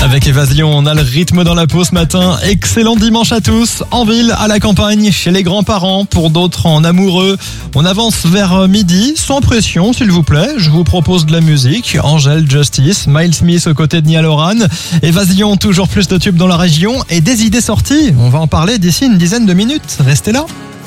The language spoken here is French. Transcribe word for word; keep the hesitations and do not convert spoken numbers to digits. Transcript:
Avec Évasion, on a le rythme dans la peau ce matin. Excellent dimanche à tous, en ville, à la campagne, chez les grands-parents, pour d'autres en amoureux. On avance vers midi, sans pression s'il vous plaît. Je vous propose de la musique. Angèle, Justice, Miles Smith aux côtés de Niall Horan. Évasion, toujours plus de tubes dans la région et des idées sorties. On va en parler d'ici une dizaine de minutes. Restez là.